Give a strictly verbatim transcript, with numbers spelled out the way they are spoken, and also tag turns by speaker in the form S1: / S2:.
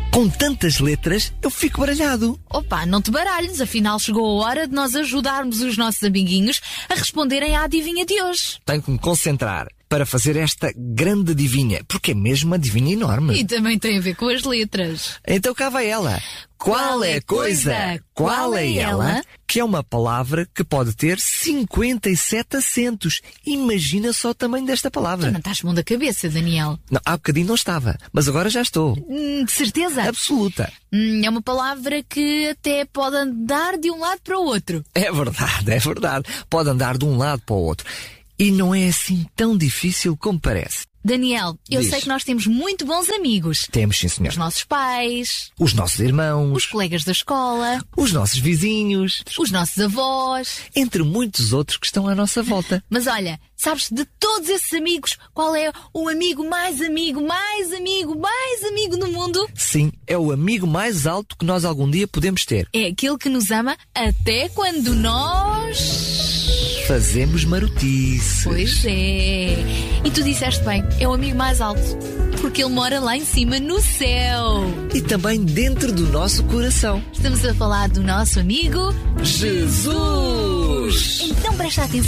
S1: Com tantas letras, eu fico baralhado.
S2: Opa, não te baralhes, afinal chegou a hora de nós ajudarmos os nossos amiguinhos a responderem à adivinha de hoje.
S1: Tenho que me concentrar para fazer esta grande adivinha, porque é mesmo uma adivinha enorme.
S2: E também tem a ver com as letras.
S1: Então cá vai ela. Qual é a coisa? Qual é ela? Que é uma palavra que pode ter cinquenta e sete acentos. Imagina só o tamanho desta palavra.
S2: Tu não estás bom da cabeça, Daniel.
S1: Não, há bocadinho não estava, mas agora já estou.
S2: Hum, de certeza?
S1: Absoluta.
S2: Hum, é uma palavra que até pode andar de um lado para o outro.
S1: É verdade, é verdade. Pode andar de um lado para o outro. E não é assim tão difícil como parece.
S2: Daniel, eu
S1: Diz.
S2: sei que nós temos muito bons amigos.
S1: Temos, sim, senhor.
S2: Os nossos pais,
S1: Os nossos irmãos,
S2: os colegas da escola,
S1: os nossos vizinhos,
S2: os nossos avós.
S1: entre muitos outros que estão à nossa volta.
S2: Mas olha, sabes, de todos esses amigos, qual é o amigo mais amigo, mais amigo, mais amigo do mundo?
S1: Sim, é o amigo mais alto que nós algum dia podemos ter.
S2: É aquele que nos ama até quando nós...
S1: Fazemos marotices.
S2: Pois é. E tu disseste bem, é o amigo mais alto. Porque ele mora lá em cima no céu.
S1: E também dentro do nosso coração.
S2: Estamos a falar do nosso amigo
S1: Jesus!
S2: Então presta atenção